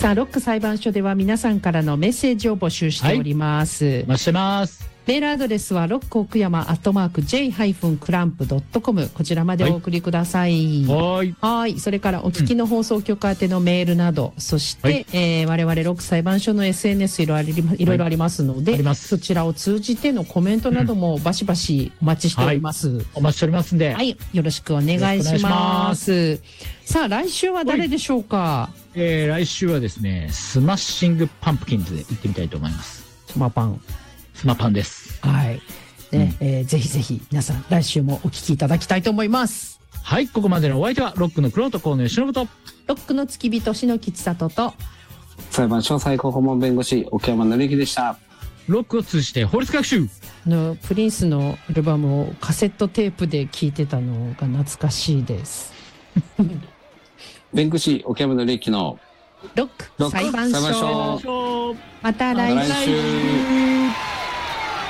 さあロック裁判所では皆さんからのメッセージを募集しております。 待ってます。 メールアドレスはロック奥山@j-clamp.com こちらまでお送りください。はい。それからお聞きの放送局宛てのメールなど、そして、我々ロック裁判所の SNS いろいろありますので、そちらを通じてのコメントなどもバシバシお待ちしております。 お待ちしておりますんで、 はい、よろしくお願いします。さあ来週は誰でしょうか。 来週はですね、スマッシングパンプキンズで行ってみたいと思います。 スマパンです。 はい。ね、ぜひぜひ皆さん来週もお聞きいただきたいと思います。 はい、ここまでのお相手はロックの玄人河野由伸とロックの付き人篠木千里と裁判所最高顧問弁護士奥山紀之でした。 ロックを通じて法律学習のプリンスのアルバムをカセットテープで聴いてたのが懐かしいです。 弁護士奥山紀之のロック裁判所。また来週。